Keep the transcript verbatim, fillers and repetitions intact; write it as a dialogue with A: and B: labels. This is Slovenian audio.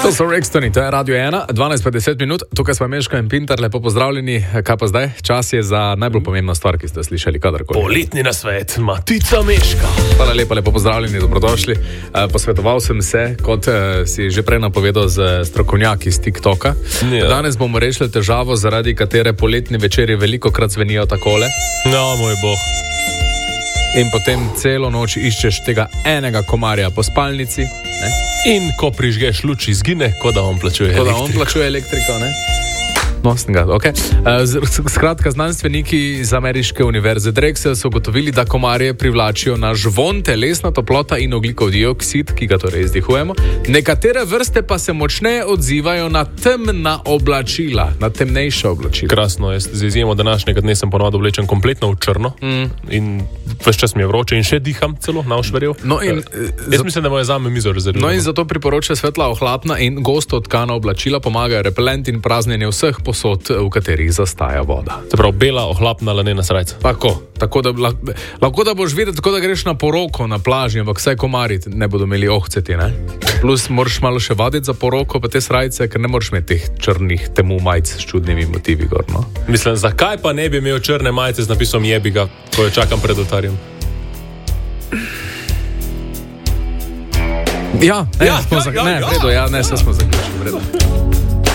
A: To so Rextoni, to je Radio ena, dvanajst pa deset minut, tukaj smo Meško in Pintar, lepo pozdravljeni. Kaj pa zdaj? Čas je za najbolj pomembno stvar, ki ste slišali kadarkoli.
B: Poletni nasvet, Matica Meška.
A: Hvala lepa, lepo pozdravljeni, dobrodošli. Posvetoval sem se, kot si že prej napovedal, z strokovnjaki iz TikToka. Ja. Danes bomo rešili težavo, zaradi katere poletni večeri velikokrat zvenijo takole.
B: No, moj bog.
A: In potem celo noč iščeš tega enega komarja po spalnici, ne?
B: In ko prižgeš luč, izgine, kot da on plačuje
A: elektriko.
B: elektriko.
A: Kot da on plačuje elektriko, ne? No, snega, ok. Skratka, znanstveniki iz ameriške univerze Drexel so ugotovili, da komarje privlačijo naš von, telesna toplota in ogljikov dioksid, ki ga torej izdihujemo. Nekatere vrste pa se močneje odzivajo na temna oblačila, na temnejša oblačila.
B: Krasno, jaz z izjemo današnjega dne sem ponovno oblečen kompletno v črno mm. in ves čas mi je vroče in še diham celo na ošverjev.
A: No in,
B: jaz mislim, da moje zame mizo rezervirano.
A: No in zato priporoča svetla, ohlapna in gosto tkana oblačila, pomagajo repelent in praznjenje vseh posod, v katerih zastaja voda.
B: Se pravi, bela, ohlapna, lanena srajca.
A: Tako, tako da lahko da boš videti, tako da greš na poroko na plaži, ampak vsaj komarji ne bodo imeli ohceti, ne? Plus moraš malo še vaditi za poroko, pa te srajce, ker ne moraš imeti teh črnih temu majc s čudnimi motivi gor, no?
B: Mislim, zakaj pa ne bi imel črne majice z napisom jebi ga, ko jo čakam pred oltarjem?
A: Ja, ne,
B: ja,
A: smo
B: ja,
A: za...
B: ja,
A: ne,
B: ja,
A: vredo, ja, ne,
B: ja.
A: se smo zaključili, vredo.